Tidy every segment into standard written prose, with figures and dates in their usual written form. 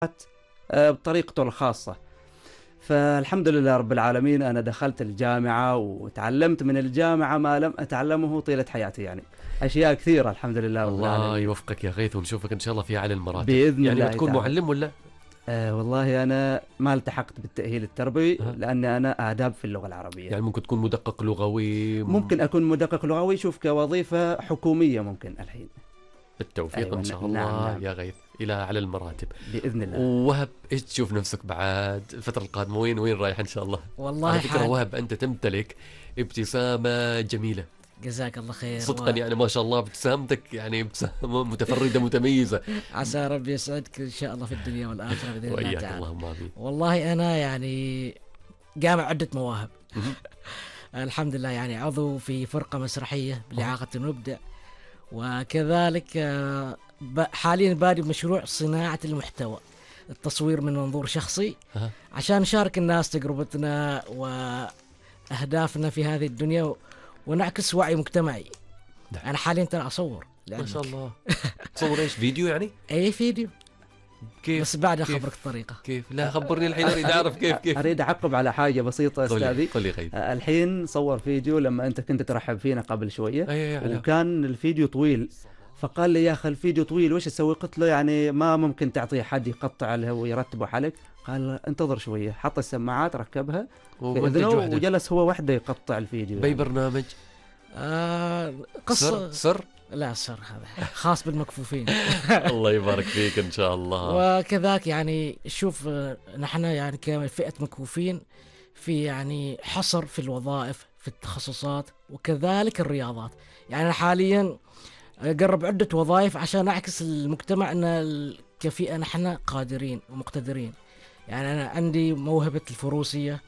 بطريقته الخاصة. فالحمد لله رب العالمين، أنا دخلت الجامعة وتعلمت من الجامعة ما لم أتعلمه طيلة حياتي، يعني أشياء كثيرة الحمد لله رب الله العالمين. يوفقك يا غيث، ونشوفك ان شاء الله في اعلى المراتب. بإذن يعني الله بتكون تعالى. معلم ولا؟ والله أنا ما التحقت بالتأهيل التربوي أه. لأني أنا آداب في اللغة العربية. يعني ممكن تكون مدقق لغوي. ممكن أكون مدقق لغوي، شوف كوظيفة حكومية ممكن الحين. بالتوفيق أيوة ان شاء نعم الله نعم يا غيث الى اعلى المراتب. بإذن الله. ووهب، ايش تشوف نفسك بعد الفترة القادمة؟ وين رايح ان شاء الله؟ والله على فكرة حال. وهب انت تمتلك ابتسامة جميلة جزاك الله خير. صدقا، يعني ما شاء الله ابتسامتك يعني ابتسامة متفردة متميزة. عسى ربي يسعدك ان شاء الله في الدنيا والاخره باذن الله وإياك تعالى. اللهم آمين. والله انا يعني جامع عده مواهب. مهم. الحمد لله، يعني عضو في فرقه مسرحيه بلإعاقة المبدع، وكذلك حاليا بادئ بمشروع صناعه المحتوى، التصوير من منظور شخصي، أها. عشان نشارك الناس تجربتنا واهدافنا في هذه الدنيا ونعكس وعي مجتمعي. نعم. انا حاليا ترى اصور ما شاء لعلمك. الله. تصور ايش، فيديو يعني؟ اي فيديو، كيف بس بعد كيف؟ اخبرك الطريقه. كيف؟ لا خبرني الحين، اريد اعرف كيف. أريد أعقب على حاجة بسيطة قولي أستاذي. قولي غيث. الحين صور فيديو لما أنت كنت ترحب فينا قبل شوية، اي وكان الفيديو طويل، فقال لي يا أخي الفيديو طويل وش أسوي؟ قلت له يعني ما ممكن تعطيه حد يقطع له ويرتبه حلق. قال انتظر شوية، حط السماعات ركبها في ومنتج إذنه وحده وجلس هو وحده يقطع الفيديو باي يعني. برنامج؟ قصه. سر لا سر، هذا خاص بالمكفوفين. الله يبارك فيك ان شاء الله. وكذاك يعني شوف، نحن يعني كفئه مكفوفين في يعني حصر في الوظائف في التخصصات وكذلك الرياضات. يعني أنا حاليا أقرب عدة وظائف عشان أعكس المجتمع أن كفئة نحن قادرين ومقتدرين. يعني أنا عندي موهبة الفروسية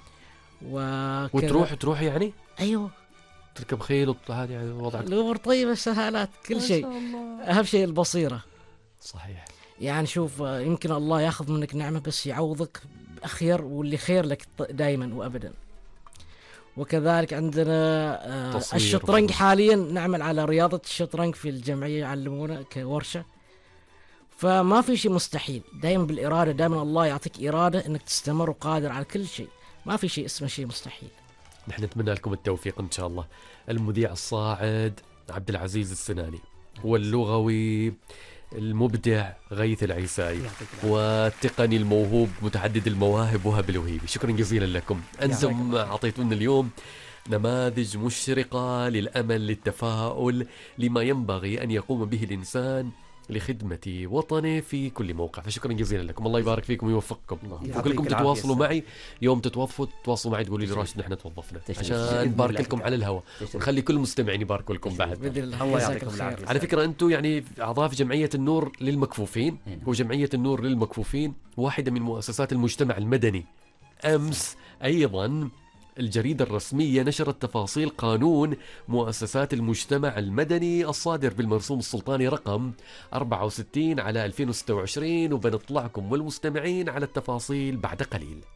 وتروح يعني أيوه، تركب خيل هذه يعني وضعك الأمور طيبة، السهالات كل شيء. أهم شيء البصيرة. صحيح. يعني شوف، يمكن الله ياخذ منك نعمة بس يعوضك بأخير، واللي خير لك دائما وأبدا. وكذلك عندنا الشطرنج، حاليا نعمل على رياضة الشطرنج في الجمعية، يعلمونا كورشة. فما في شيء مستحيل، دائما بالإرادة، دائما الله يعطيك إرادة أنك تستمر وقادر على كل شيء. ما في شيء اسمه شيء مستحيل. نحن نتمنى لكم التوفيق إن شاء الله. المذيع الصاعد عبد العزيز السناني، واللغوي المبدع غيث العيساي، والتقني الموهوب متعدد المواهب وهب الوهيبي، شكرا جزيلا لكم. أنتم أعطيتونا اليوم نماذج مشرقة للأمل، للتفاؤل، لما ينبغي أن يقوم به الإنسان لخدمة وطنه في كل موقع. فشكرا جزيلا لكم، الله يبارك فيكم ويوفقكم. وكلكم تتواصلوا معي، يوم تتواصلوا معي تقولوا لي راشد نحن توظفنا، عشان نبارك لكم على الهواء، ونخلي كل المستمعين يباركوا لكم بعد. الله يعطيكم العافية. على فكرة أنتم يعني أعضاء في جمعية النور للمكفوفين، وجمعية النور للمكفوفين واحدة من مؤسسات المجتمع المدني. أمس أيضا الجريدة الرسمية نشرت تفاصيل قانون مؤسسات المجتمع المدني الصادر بالمرسوم السلطاني رقم 64/2026، وبنطلعكم والمستمعين على التفاصيل بعد قليل.